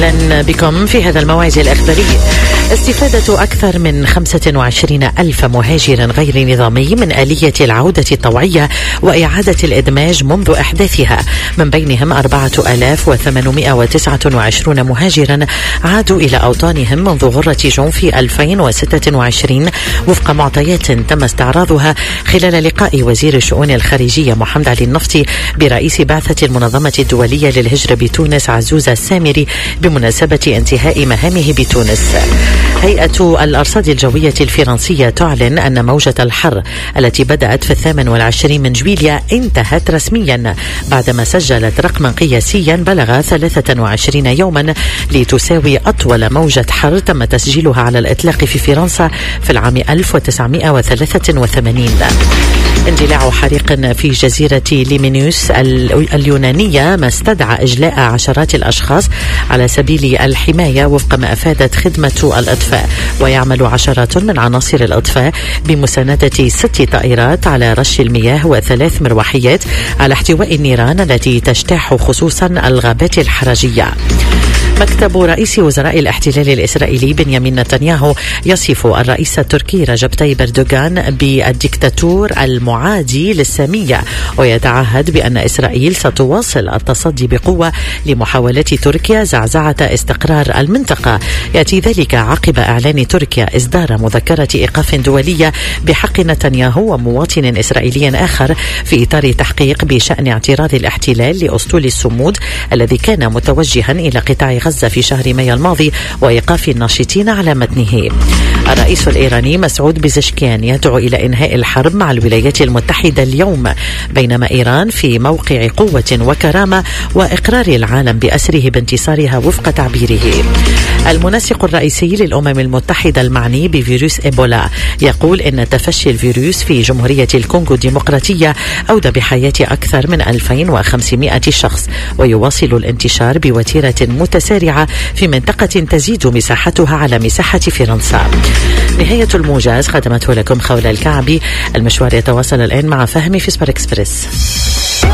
أهلا بكم في هذا الموعد الإخباري. استفادة أكثر من 25 ألف مهاجر غير نظامي من آلية العودة الطوعية وإعادة الإدماج منذ إحداثها، من بينهم 4829 مهاجرا عادوا إلى أوطانهم منذ غرة جونفي 2026 وفق معطيات تم استعراضها خلال لقاء وزير الشؤون الخارجية محمد علي النفطي برئيس بعثة المنظمة الدولية للهجرة بتونس عزوزة السامري بمناسبة انتهاء مهامه بتونس. هيئة الأرصاد الجوية الفرنسية تعلن أن موجة الحر التي بدأت في 28 من جويليا انتهت رسميا بعدما سجلت رقما قياسيا بلغ 23 يوما لتساوي أطول موجة حر تم تسجيلها على الإطلاق في فرنسا في العام 1983. اندلاع حريق في جزيرة ليمينوس اليونانية ما استدعى إجلاء عشرات الأشخاص على سبيل الحماية وفق ما أفادت خدمة الإطفاء. ويعمل عشرات من عناصر الإطفاء بمساندة 6 طائرات على رش المياه و3 مروحيات على احتواء النيران التي تجتاح خصوصا الغابات الحرجية. مكتب رئيس وزراء الاحتلال الإسرائيلي بنيامين نتنياهو يصف الرئيس التركي رجب طيب أردوغان بالديكتاتور المعادي للسامية، ويتعهد بأن إسرائيل ستواصل التصدي بقوة لمحاولات تركيا زعزعة استقرار المنطقة. يأتي ذلك عقب إعلان تركيا إصدار مذكرة إيقاف دولية بحق نتنياهو ومواطن إسرائيلي آخر في إطار تحقيق بشأن اعتراض الاحتلال لأسطول الصمود الذي كان متوجها إلى قطاع غزة في شهر مايو الماضي وإيقاف الناشطين على متنه. الرئيس الإيراني مسعود بزشكيان يدعو إلى إنهاء الحرب مع الولايات المتحدة اليوم، بينما إيران في موقع قوة وكرامة وإقرار العالم بأسره بانتصارها وفق تعبيره. المنسق الرئيسي للأمم المتحدة المعني بفيروس إيبولا يقول إن تفشي الفيروس في جمهورية الكونغو الديمقراطية أودى بحياة أكثر من 2500 شخص، ويواصل الانتشار بوتيرة متسارعة في منطقة تزيد مساحتها على مساحة فرنسا. نهاية الموجز خدمته لكم خولة الكعبي. المشوار يتواصل الآن مع فهمي في سبار إكسبريس.